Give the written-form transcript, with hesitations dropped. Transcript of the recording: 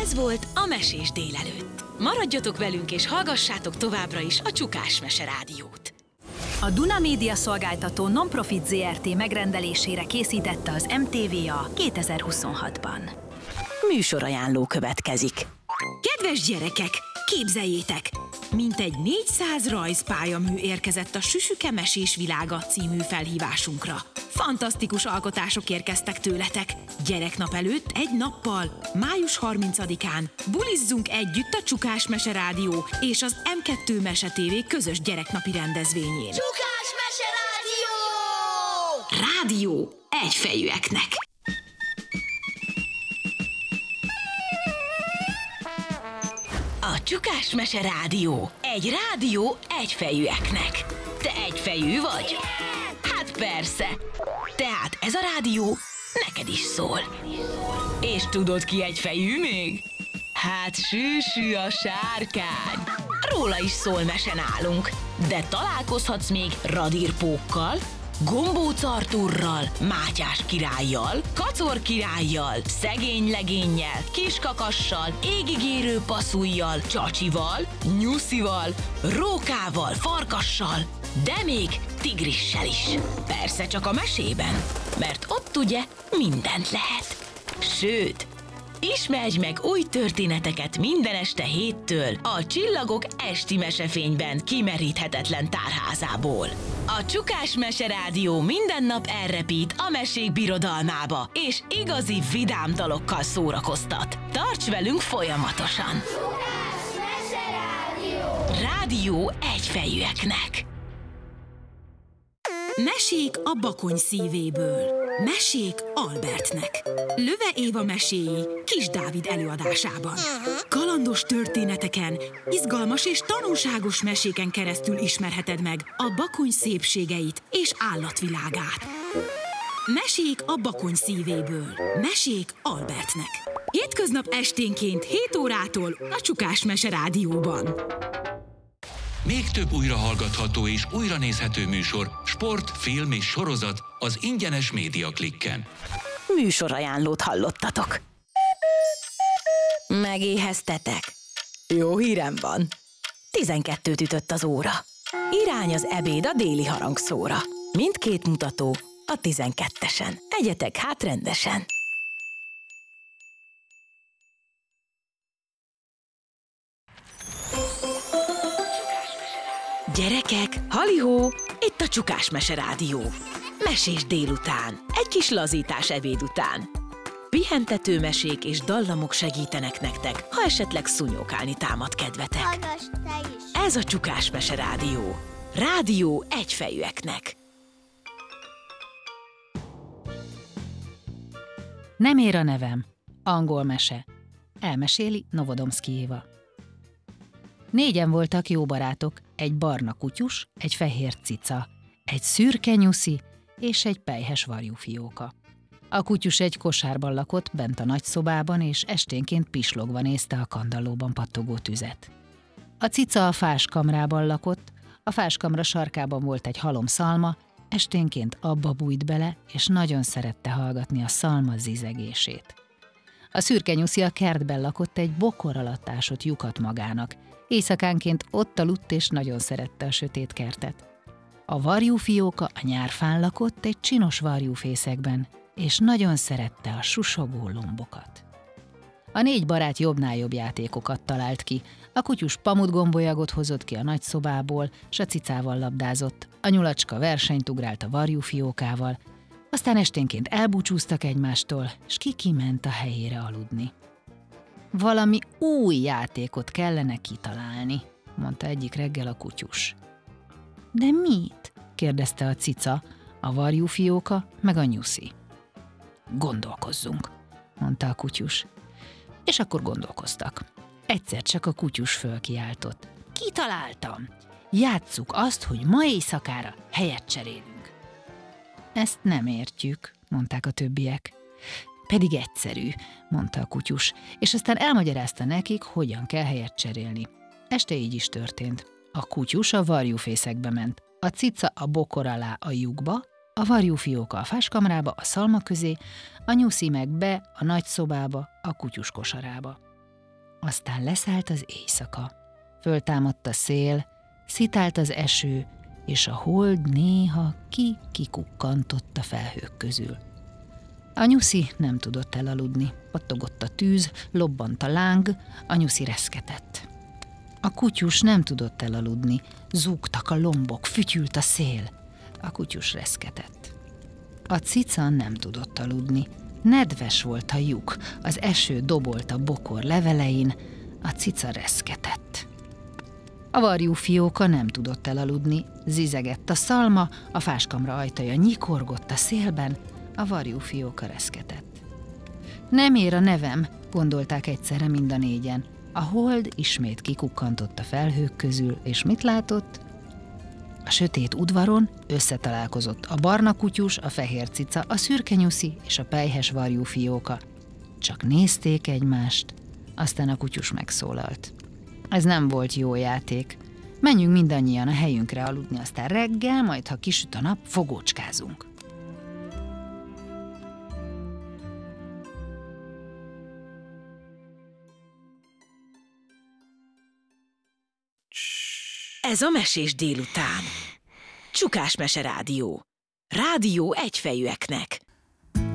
Ez volt a Mesés délelőtt. Maradjatok velünk és hallgassátok továbbra is a Csukás Mese Rádiót. A Duna Média Szolgáltató Nonprofit Zrt. Megrendelésére készítette az MTVA 2026-ban. Műsorajánló következik. Kedves gyerekek, képzeljétek! Mintegy 400 rajzpályamű érkezett a Süsüke Mesés Világa című felhívásunkra. Fantasztikus alkotások érkeztek tőletek. Gyereknap előtt egy nappal, május 30-án bulizzunk együtt a Csukás Mese Rádió és az M2 Mese TV közös gyereknapi rendezvényén. Csukás Mese Rádió! Rádió egyfejűeknek. A Csukás Mese Rádió. Egy rádió egyfejűeknek. Te egyfejű vagy? Hát persze. Tehát ez a rádió neked is szól. És tudod ki egyfejű még? Hát Sűsű a sárkány. Róla is szól mese nálunk. De találkozhatsz még Radírpókkal, Gombóc Artúrral, Mátyás királlyal, Kacor királlyal, Szegény legénnyel, Kiskakassal, Égigérő passzujjal, Csacsival, Nyuszival, Rókával, Farkassal, de még Tigrissel is. Persze csak a mesében, mert ott ugye mindent lehet. Sőt, ismerj meg új történeteket minden este 7-től a Csillagok esti mesefényben kimeríthetetlen tárházából. A Csukás Mese Rádió minden nap elrepít a mesék birodalmába, és igazi vidám dalokkal szórakoztat. Tarts velünk folyamatosan! Csukás Mese Rádió! Rádió egyfejűeknek. Mesék a Bakony szívéből. Mesék Albertnek. Löve Éva meséi Kis Dávid előadásában. Kalandos történeteken, izgalmas és tanulságos meséken keresztül ismerheted meg a Bakony szépségeit és állatvilágát. Mesék a Bakony szívéből. Mesék Albertnek. Hétköznap esténként 7 órától a Csukás Mese Rádióban. Még több újrahallgatható és újranézhető műsor, sport, film és sorozat az ingyenes Média Klikken. Műsorajánlót hallottatok. Megéheztetek? Jó hírem van. 12-t ütött az óra. Irány az ebéd a déli harangszóra. Mindkét mutató a 12-esen. Egyetek hát rendesen. Gyerekek, halihó! Itt a Csukás Mese Rádió. Mesés délután, egy kis lazítás ebéd után. Pihentető mesék és dallamok segítenek nektek, ha esetleg szúnyókálni támad kedvetek. Hallgass te is! Ez a Csukás Mese Rádió. Rádió egyfejűeknek. Nem ér a nevem. Angol mese. Elmeséli Novodomszky Éva. 4 voltak jó barátok, egy barna kutyus, egy fehér cica, egy szürke nyuszi és egy pelyhes varjúfióka. A kutyus egy kosárban lakott bent a nagyszobában, és esténként pislogva nézte a kandallóban pattogó tüzet. A cica a fáskamrában lakott, a fáskamra sarkában volt egy halom szalma, esténként abba bújt bele, és nagyon szerette hallgatni a szalma zizegését. A szürke nyuszi a kertben lakott, egy bokor alatt ásott lyukat magának. Éjszakánként ott aludt, és nagyon szerette a sötét kertet. A varjúfióka a nyárfán lakott, egy csinos varjúfészekben, és nagyon szerette a susogó lombokat. A 4 barát jobbnál jobb játékokat talált ki. A kutyus pamutgombolyagot hozott ki a nagyszobából, s a cicával labdázott. A nyulacska versenyt ugrált a varjúfiókával, aztán esténként elbúcsúztak egymástól, s kiment a helyére aludni. Valami új játékot kellene kitalálni, mondta egyik reggel a kutyus. De mit? kérdezte a cica, a varjúfióka meg a nyuszi. Gondolkozzunk, mondta a kutyus. És akkor gondolkoztak. Egyszer csak a kutyus fölkiáltott. Kitaláltam! Játsszuk azt, hogy ma éjszakára helyet cserélünk. Ezt nem értjük, mondták a többiek. Pedig egyszerű, mondta a kutyus, és aztán elmagyarázta nekik, hogyan kell helyet cserélni. Este így is történt. A kutyus a varjúfészekbe ment, a cica a bokor alá a lyukba, a varjúfióka a fáskamrába, a szalma közé, a nyuszi meg be a nagy szobába, a kutyus kosarába. Aztán leszállt az éjszaka. Föltámadt a szél, szitált az eső, és a hold néha kikukkantott a felhők közül. A nyuszi nem tudott elaludni, pattogott a tűz, lobbant a láng, a nyuszi reszketett. A kutyus nem tudott elaludni, zúgtak a lombok, fütyült a szél, a kutyus reszketett. A cica nem tudott aludni, nedves volt a lyuk, az eső dobolt a bokor levelein, a cica reszketett. A varjúfióka nem tudott elaludni, zizegett a szalma, a fáskamra ajtaja nyikorgott a szélben, a varjúfióka reszketett. Nem ér a nevem, gondolták egyszerre mind a négyen. A hold ismét kikukkantott a felhők közül, és mit látott? A sötét udvaron összetalálkozott a barna kutyus, a fehér cica, a szürke nyuszi és a pelyhes varjúfióka. Csak nézték egymást, aztán a kutyus megszólalt. Ez nem volt jó játék. Menjünk mindannyian a helyünkre aludni, aztán reggel, majd ha kisüt a nap, fogócskázunk. Ez a Mesés délután. Csukás Mese Rádió. Rádió egyfejűeknek.